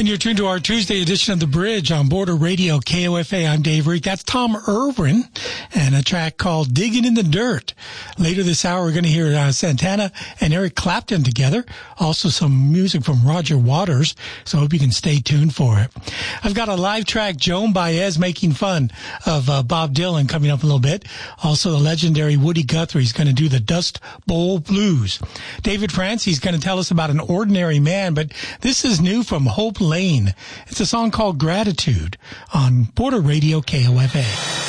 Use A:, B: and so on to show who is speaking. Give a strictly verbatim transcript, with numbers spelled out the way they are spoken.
A: And you're tuned to our Tuesday edition of The Bridge on Border Radio, K O F A. I'm Dave Reek. That's Tom Irwin and a track called Digging in the Dirt. Later this hour, we're going to hear uh, Santana and Eric Clapton together. Also some music from Roger Waters. So I hope you can stay tuned for it. I've got a live track, Joan Baez making fun of uh, Bob Dylan, coming up a little bit. Also, the legendary Woody Guthrie is going to do the Dust Bowl Blues. David Francey's going to tell us about an ordinary man, but this is new from Hope Lane. It's a song called Gratitude on Border Radio K O F A.